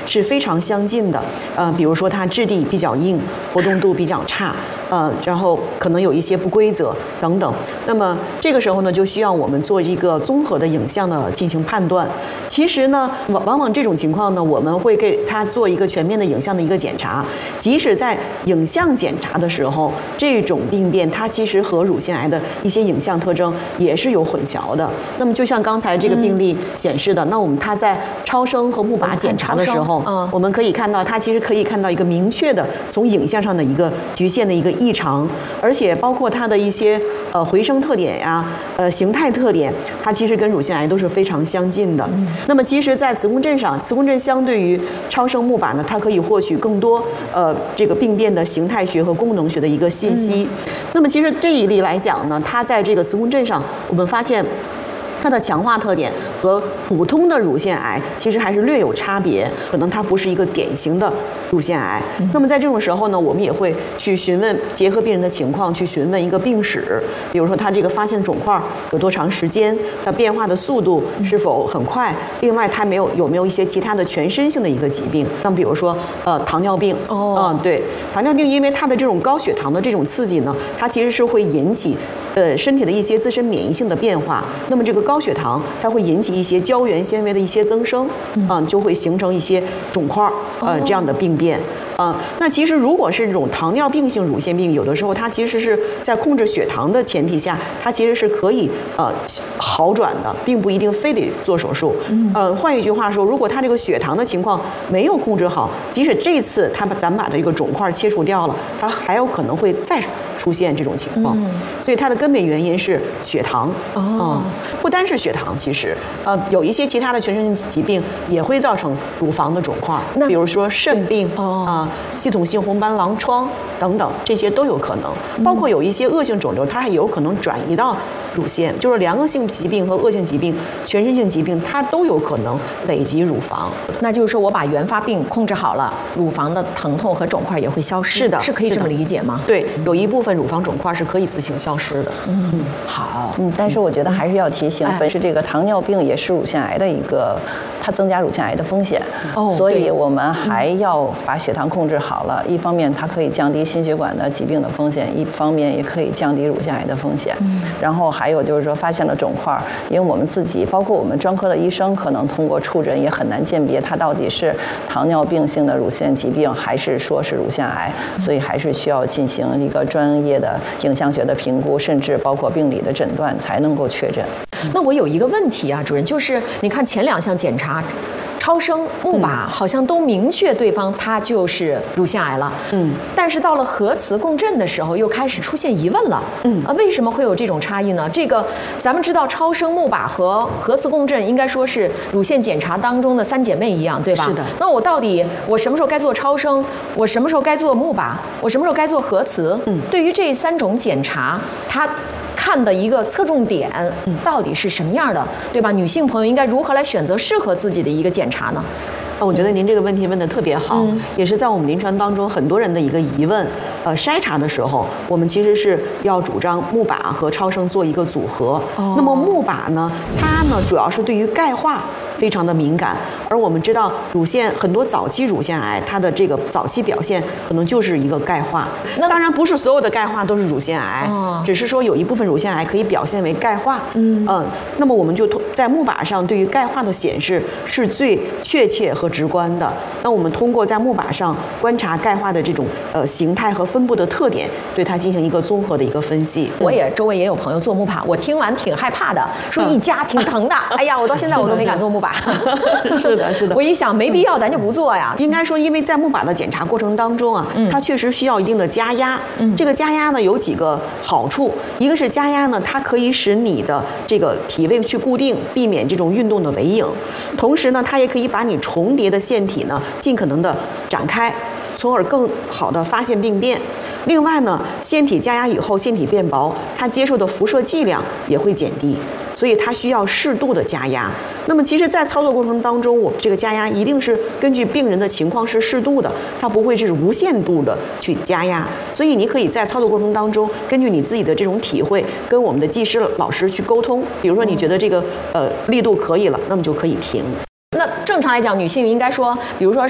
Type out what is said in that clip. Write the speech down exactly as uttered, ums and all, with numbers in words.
是非常相近的。呃，比如说它质地比较硬，活动度比较差，呃，然后可能有一些不规则等等。那么这个时候呢，就需要我们做一个综合的影像的进行判断。其实呢，往往往这种情况呢，我们会给它做一个全面的影像的一个检查。即使在影像检查的时候，这种病变它其实和乳腺癌的一些影像特征也是有混淆的。那么就像刚才这个病例显示的，嗯、那我们它在超声和钼靶检查的时候，嗯、我们可以看到它其实可以看到一个明确的从影像上的一个局限的一个异常，而且包括它的一些呃回声特点呀、呃形态特点，它其实跟乳腺癌都是非常相近的。嗯、那么其实，在磁共振上，磁共振相对于超声钼靶呢，它可以获取更多呃这个病变的形态学和功能学的一个信息。嗯、那么其实这一例来讲呢，它在这个磁共振上，我们发现它的强化特点和普通的乳腺癌其实还是略有差别，可能它不是一个典型的乳腺癌。嗯、那么在这种时候呢，我们也会去询问，结合病人的情况去询问一个病史，比如说他这个发现肿块有多长时间，它变化的速度是否很快，另外它没有有没有一些其他的全身性的一个疾病，像比如说呃糖尿病。哦，嗯，对，糖尿病因为它的这种高血糖的这种刺激呢，它其实是会引起呃身体的一些自身免疫性的变化。那么这个高血糖它会引起一些胶原纤维的一些增生，嗯、呃，就会形成一些肿块，呃，这样的病变。呃，那其实如果是这种糖尿病性乳腺病，有的时候它其实是在控制血糖的前提下，它其实是可以呃好转的，并不一定非得做手术。嗯，呃，换一句话说，如果它这个血糖的情况没有控制好，即使这次它把咱们把这个肿块切除掉了，它还有可能会再出现这种情况。嗯、所以它的根本原因是血糖。哦、嗯，不单是血糖，其实呃有一些其他的全身性疾病也会造成乳房的肿块，比如说肾病啊。哦呃系统性红斑狼疮等等，这些都有可能。包括有一些恶性肿瘤，它还有可能转移到乳腺，就是良恶性疾病和恶性疾病、全身性疾病，它都有可能累及乳房。 那就是说我把原发病控制好了，乳房的疼痛和肿块也会消失。 是的， 是可以这么理解吗？ 对，有一部分乳房肿块是可以自行消失的。 嗯，好。 嗯，但是我觉得还是要提醒，本身这个糖尿病也是乳腺癌的一个，它增加乳腺癌的风险。哦，所以我们还要把血糖控制好了。一方面它可以降低心血管的疾病的风险，一方面也可以降低乳腺癌的风险。嗯，然后还有就是说发现了肿块，因为我们自己包括我们专科的医生可能通过触诊也很难鉴别它到底是糖尿病性的乳腺疾病还是说是乳腺癌，所以还是需要进行一个专业的影像学的评估，甚至包括病理的诊断才能够确诊。 那我有一个问题啊，主任，就是你看前两项检查，超声、钼靶好像都明确对方它就是乳腺癌了，嗯，但是到了核磁共振的时候又开始出现疑问了，嗯啊，为什么会有这种差异呢？这个咱们知道超声、钼靶和核磁共振应该说是乳腺检查当中的三姐妹一样，对吧？ 是的。 那我到底我什么时候该做超声？我什么时候该做钼靶？我什么时候该做核磁？嗯，对于这三种检查，它看的一个侧重点到底是什么样的，对吧？女性朋友应该如何来选择适合自己的一个检查呢？ 啊，我觉得您这个问题问得特别好，嗯、也是在我们临床当中很多人的一个疑问。呃，筛查的时候，我们其实是要主张钼靶和超声做一个组合。哦、那么钼靶呢，它呢主要是对于钙化非常的敏感，而我们知道乳腺很多早期乳腺癌，它的这个早期表现可能就是一个钙化。那当然不是所有的钙化都是乳腺癌，哦、只是说有一部分乳腺癌可以表现为钙化。嗯嗯、呃，那么我们就在钼靶上对于钙化的显示是最确切和直观的。那我们通过在钼靶上观察钙化的这种呃形态和分布的特点，对它进行一个综合的一个分析。 我也周围也有朋友做钼靶，我听完挺害怕的，说一夹挺疼的。哎呀，我到现在我都没敢做钼靶。 是的，是的。 我一想没必要，咱就不做呀。 应该说，因为在钼靶的检查过程当中啊，嗯、它确实需要一定的加压。嗯、这个加压呢有几个好处，一个是加压呢，它可以使你的这个体位去固定，避免这种运动的围影。同时呢，它也可以把你重叠的腺体呢尽可能的展开，从而更好的发现病变。另外呢，腺体加压以后，腺体变薄，它接受的辐射剂量也会减低，所以它需要适度的加压。那么其实，在操作过程当中，我们这个加压一定是根据病人的情况是适度的，它不会是无限度的去加压。所以你可以在操作过程当中，根据你自己的这种体会，跟我们的技师老师去沟通。比如说，你觉得这个呃力度可以了，那么就可以停。 那正常来讲，女性应该说，比如说